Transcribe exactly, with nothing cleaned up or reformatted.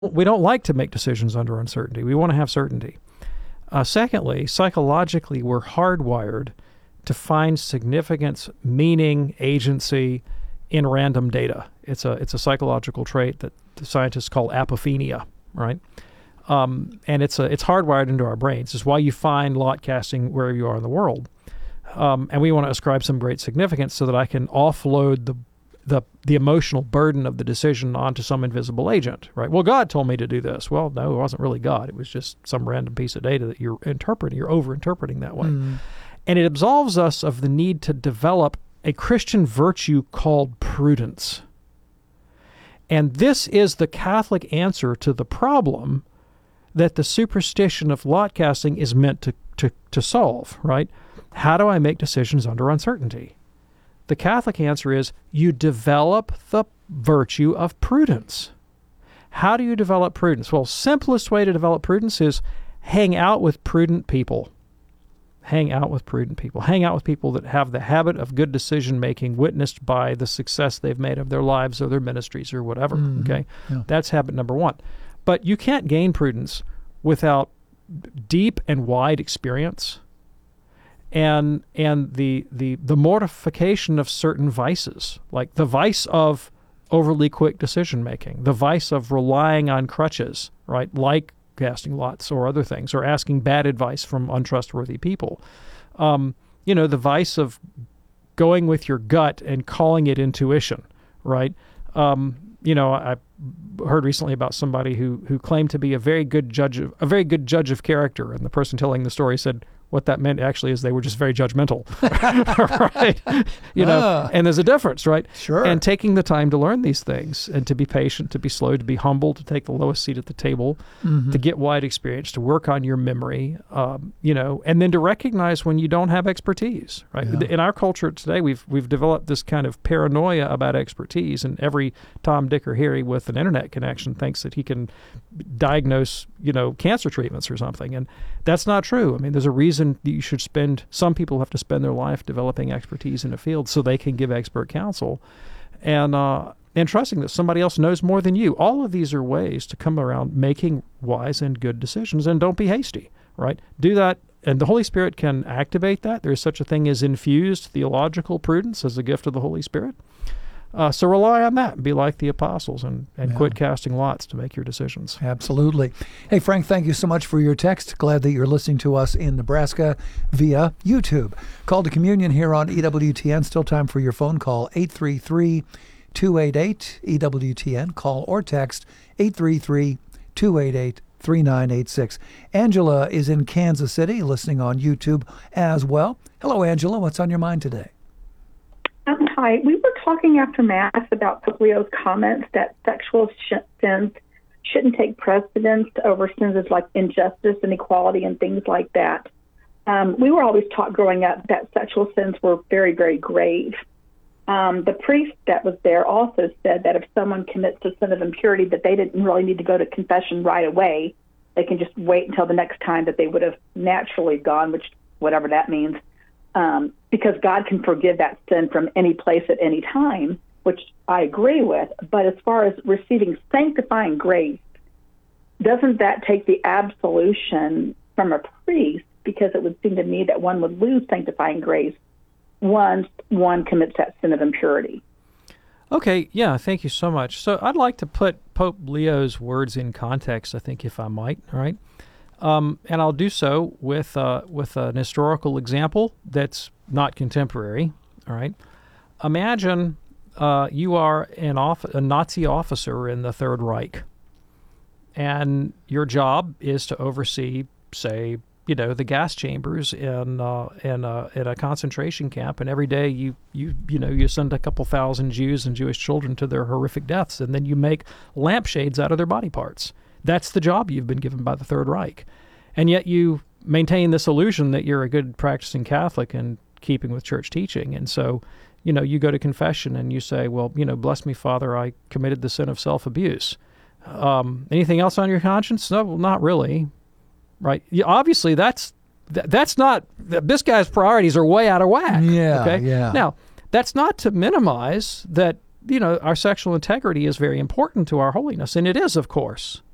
we don't like to make decisions under uncertainty. We want to have certainty. Uh, secondly, psychologically, we're hardwired to find significance, meaning, agency in random data. It's a it's a psychological trait that the scientists call apophenia, right? Um, and it's a it's hardwired into our brains. It's why you find lot casting wherever you are in the world. Um, and we want to ascribe some great significance so that I can offload the the the emotional burden of the decision onto some invisible agent, right? Well, God told me to do this. Well, no, it wasn't really God. It was just some random piece of data that you're interpreting. You're over-interpreting that way. Mm. And it absolves us of the need to develop a Christian virtue called prudence. And this is the Catholic answer to the problem that the superstition of lot casting is meant to, to, to solve, right? How do I make decisions under uncertainty? The Catholic answer is you develop the virtue of prudence. How do you develop prudence? Well, simplest way to develop prudence is hang out with prudent people. Hang out with prudent people. Hang out with people that have the habit of good decision-making witnessed by the success they've made of their lives or their ministries or whatever, mm-hmm. okay? Yeah. That's habit number one. But you can't gain prudence without deep and wide experience and and the, the the mortification of certain vices, like the vice of overly quick decision-making, the vice of relying on crutches, right, like casting lots or other things, or asking bad advice from untrustworthy people. Um, you know, the vice of going with your gut and calling it intuition, right? Um, you know, I heard recently about somebody who who claimed to be a very good judge of a very good judge of character, and the person telling the story said what that meant actually is they were just very judgmental, right? You know, ah, and there's a difference, right? Sure. And taking the time to learn these things and to be patient, to be slow, to be humble, to take the lowest seat at the table, mm-hmm. to get wide experience, to work on your memory, um, you know, and then to recognize when you don't have expertise, right? Yeah. In our culture today, we've we've developed this kind of paranoia about expertise, and every Tom, Dick, or Harry with an internet connection thinks that he can diagnose, you know, cancer treatments or something, and that's not true. I mean, there's a reason you should spend, some people have to spend their life developing expertise in a field so they can give expert counsel and uh, and trusting that somebody else knows more than you. All of these are ways to come around making wise and good decisions, and don't be hasty, right? Do that, and the Holy Spirit can activate that. There's such a thing as infused theological prudence as a gift of the Holy Spirit. Uh, so rely on that and be like the apostles and, and yeah. quit casting lots to make your decisions. Absolutely. Hey, Frank, thank you so much for your text. Glad that you're listening to us in Nebraska via YouTube. Call to communion here on E W T N. Still time for your phone call, eight three three, two eight eight, E W T N. Call or text eight three three, two eight eight, three nine eight six. Angela is in Kansas City listening on YouTube as well. Hello, Angela. What's on your mind today? Um, hi. We were talking after Mass about Pope Leo's comments that sexual sh- sins shouldn't take precedence over sins of like injustice, inequality, and things like that. Um, we were always taught growing up that sexual sins were very, very grave. Um, the priest that was there also said that if someone commits a sin of impurity, that they didn't really need to go to confession right away. They can just wait until the next time that they would have naturally gone, which whatever that means. Um, because God can forgive that sin from any place at any time, which I agree with. But as far as receiving sanctifying grace, doesn't that take the absolution from a priest? Because it would seem to me that one would lose sanctifying grace once one commits that sin of impurity. Okay, yeah, thank you so much. So I'd like to put Pope Leo's words in context, I think, if I might, all right? Um, and I'll do so with uh, with an historical example that's not contemporary. All right, imagine uh, you are an off- a Nazi officer in the Third Reich, and your job is to oversee, say, you know, the gas chambers in uh, in a in a concentration camp. And every day you you you know you send a couple thousand Jews and Jewish children to their horrific deaths, and then you make lampshades out of their body parts. That's the job you've been given by the Third Reich. And yet you maintain this illusion that you're a good practicing Catholic and keeping with church teaching. And so, you know, you go to confession and you say, well, you know, bless me, Father, I committed the sin of self-abuse. Um, anything else on your conscience? No, not really. Right? You, obviously, that's th- that's not, this guy's priorities are way out of whack. Yeah, okay? yeah. Now, that's not to minimize that, you know, our sexual integrity is very important to our holiness, and it is, of course.